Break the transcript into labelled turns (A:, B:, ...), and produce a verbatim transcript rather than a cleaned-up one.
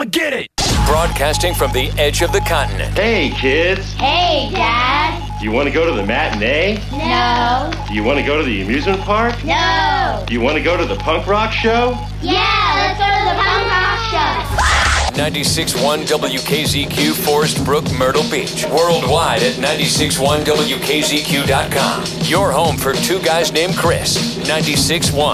A: get it!
B: Broadcasting from the edge of the continent.
C: Hey, kids.
D: Hey, Dad.
C: Do you want to go to the matinee?
D: No.
C: Do you want to go to the amusement park?
D: No.
C: Do you want to go to the punk rock show?
D: Yeah, let's go to the punk rock show.
B: ninety-six point one W K Z Q, Forest Brook, Myrtle Beach. Worldwide at ninety-six point one W K Z Q dot com. Your home for two guys named Chris. ninety-six point one